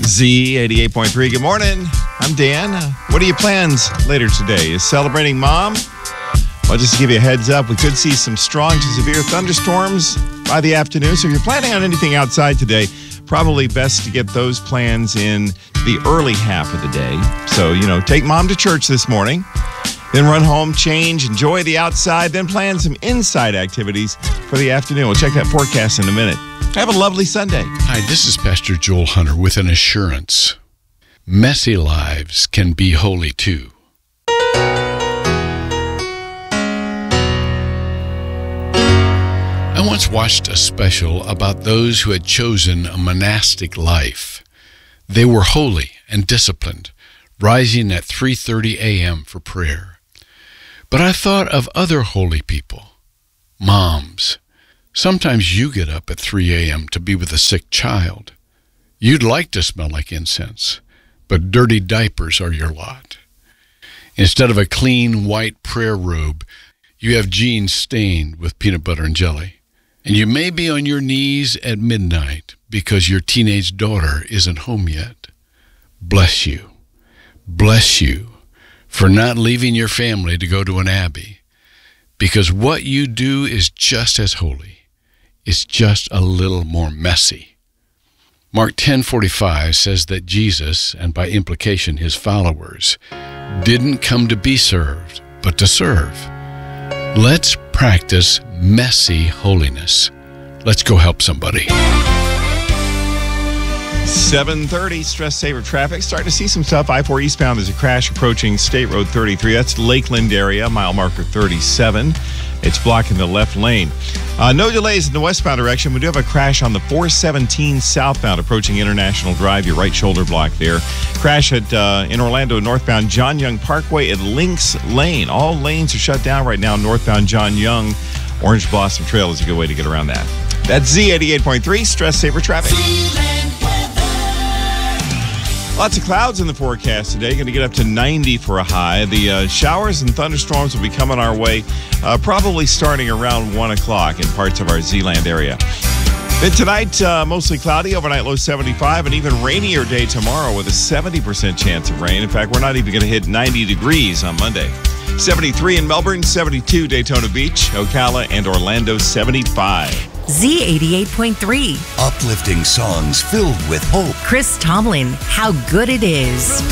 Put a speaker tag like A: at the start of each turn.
A: Z88.3. Good morning. I'm Dan. What are your plans later today? Is celebrating mom? Well, just to give you a heads up, we could see some strong to severe thunderstorms by the afternoon. So if you're planning on anything outside today, probably best to get those plans in the early half of the day. So, take mom to church this morning, then run home, change, enjoy the outside, then plan some inside activities for the afternoon. We'll check that forecast in a minute. Have a lovely Sunday.
B: Hi, this is Pastor Joel Hunter with an assurance. Messy lives can be holy too. I once watched a special about those who had chosen a monastic life. They were holy and disciplined, rising at 3:30 a.m. for prayer. But I thought of other holy people, moms. Sometimes you get up at 3 a.m. to be with a sick child. You'd like to smell like incense, but dirty diapers are your lot. Instead of a clean white prayer robe, you have jeans stained with peanut butter and jelly. And you may be on your knees at midnight because your teenage daughter isn't home yet. Bless you for not leaving your family to go to an abbey, because what you do is just as holy. It's just a little more messy. Mark 10:45 says that Jesus, and by implication his followers, didn't come to be served, but to serve. Let's practice messy holiness. Let's go help somebody.
A: 7:30, stress saver traffic. Starting to see some stuff. I-4 eastbound, there's a crash approaching State Road 33. That's Lakeland area, mile marker 37. It's blocking the left lane. No delays in the westbound direction. We do have a crash on the 417 southbound approaching International Drive. Your right shoulder block there. Crash at in Orlando northbound John Young Parkway at Lynx Lane. All lanes are shut down right now. Northbound John Young. Orange Blossom Trail is a good way to get around that. That's Z88.3, stress saver traffic. Lots of clouds in the forecast today. Going to get up to 90 for a high. The showers and thunderstorms will be coming our way probably starting around 1 o'clock in parts of our Zeeland area. Then tonight, mostly cloudy, overnight low 75, an even rainier day tomorrow with a 70% chance of rain. In fact, we're not even going to hit 90 degrees on Monday. 73 in Melbourne, 72 Daytona Beach, Ocala, and Orlando, 75.
C: Z88.3.
D: Uplifting songs filled with hope.
C: Chris Tomlin, How Good It Is.